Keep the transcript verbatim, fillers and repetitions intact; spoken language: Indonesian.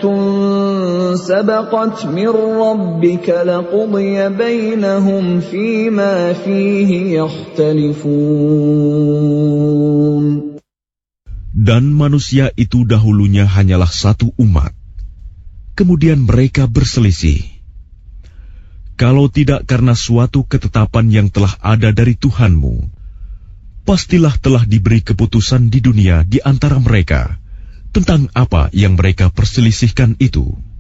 سبقت من ربك لقضي بينهم فيما فيه يختلفون. Dan manusia itu dahulunya hanyalah satu umat. Kemudian mereka berselisih. Kalau tidak karena suatu ketetapan yang telah ada dari Tuhanmu, pastilah telah diberi keputusan di dunia di antara mereka tentang apa yang mereka perselisihkan itu.